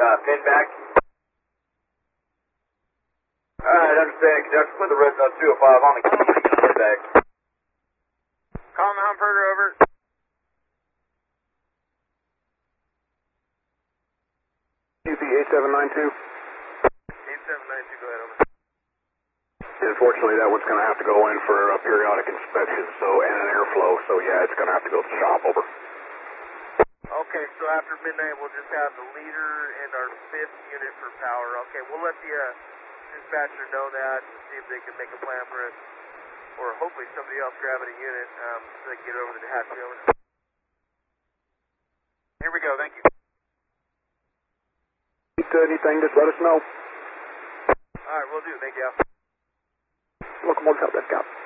pin back. Alright, understand. Conjunction with the Red Zone 205 on the pin back. Call Mount Verder over. UP 8792. 8792, go ahead, over. Unfortunately, that one's going to have to go in for a periodic inspection, and an airflow, so yeah, it's going to have to go to the shop, over. Okay, so after midnight, we'll just have the leader and our 5th unit for power. Okay, we'll let the dispatcher know that and see if they can make a plan for us, or hopefully somebody else grabbing a unit so they can get over the hatchery, over. Here we go, thank you. Anything, just let us know. Alright, we'll do, thank you. Locomotive, help, that's got.